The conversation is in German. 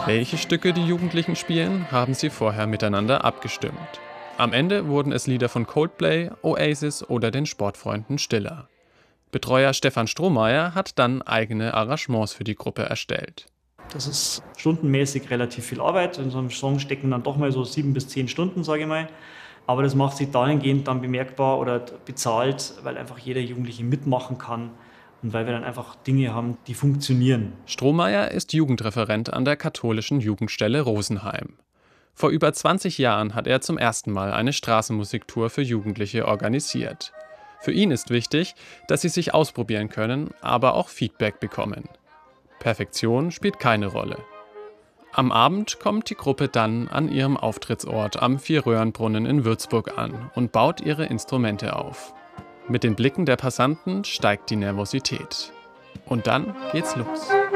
Welche Stücke die Jugendlichen spielen, haben sie vorher miteinander abgestimmt. Am Ende wurden es Lieder von Coldplay, Oasis oder den Sportfreunden Stiller. Betreuer Stefan Strohmeier hat dann eigene Arrangements für die Gruppe erstellt. Das ist stundenmäßig relativ viel Arbeit. In so einem Song stecken dann doch mal so 7 bis 10 Stunden, sage ich mal. Aber das macht sich dahingehend dann bemerkbar oder bezahlt, weil einfach jeder Jugendliche mitmachen kann und weil wir dann einfach Dinge haben, die funktionieren. Strohmeier ist Jugendreferent an der katholischen Jugendstelle Rosenheim. Vor über 20 Jahren hat er zum ersten Mal eine Straßenmusiktour für Jugendliche organisiert. Für ihn ist wichtig, dass sie sich ausprobieren können, aber auch Feedback bekommen. Perfektion spielt keine Rolle. Am Abend kommt die Gruppe dann an ihrem Auftrittsort am Vierröhrenbrunnen in Würzburg an und baut ihre Instrumente auf. Mit den Blicken der Passanten steigt die Nervosität. Und dann geht's los.